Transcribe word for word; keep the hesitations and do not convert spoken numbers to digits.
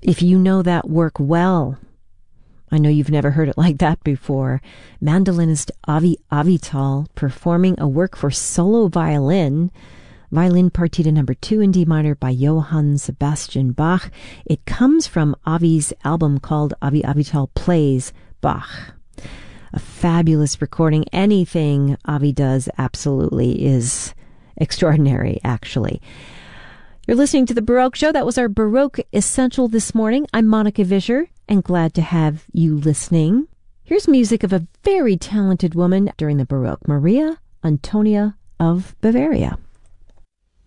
If you know that work well, I know you've never heard it like that before. Mandolinist Avi Avital performing a work for solo violin, Violin Partita number two in D minor by Johann Sebastian Bach. It comes from Avi's album called Avi Avital Plays Bach. A fabulous recording. Anything Avi does absolutely is extraordinary, actually. You're listening to The Baroque Show. That was our Baroque Essential this morning. I'm Monica Vischer, and glad to have you listening. Here's music of a very talented woman during the Baroque, Maria Antonia of Bavaria.